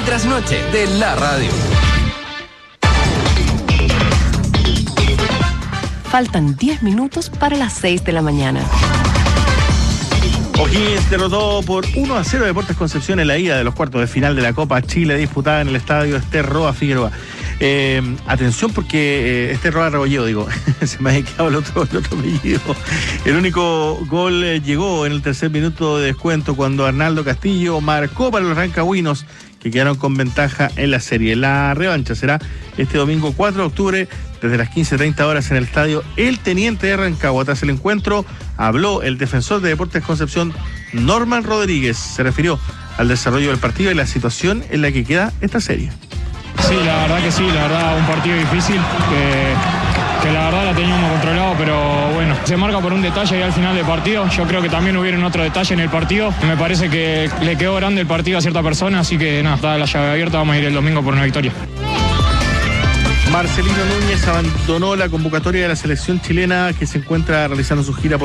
Trasnoche de la radio. Faltan 10 minutos para las 6 de la mañana. O'Higgins derrotó por 1-0 Deportes Concepción en la ida de los cuartos de final de la Copa Chile disputada en el estadio Ester Roa Figueroa. Atención porque Ester Roa Rebolledo, se me ha quedado el otro apellido. El único gol llegó en el tercer minuto de descuento cuando Arnaldo Castillo marcó para los rancagüinos, que quedaron con ventaja en la serie. La revancha será este domingo 4 de octubre desde las 15:30 horas en el estadio El Teniente de Rancagua. Tras el encuentro habló el defensor de Deportes Concepción, Norman Rodríguez. Se refirió al desarrollo del partido y la situación en la que queda esta serie. Sí, la verdad un partido difícil que la verdad la teníamos controlado, pero bueno, se marca por un detalle ahí al final del partido. Yo creo que también hubieron otro detalle en el partido. Me parece que le quedó grande el partido a cierta persona, así que nada, está la llave abierta, vamos a ir el domingo por una victoria. Marcelino Núñez abandonó la convocatoria de la selección chilena que se encuentra realizando su gira por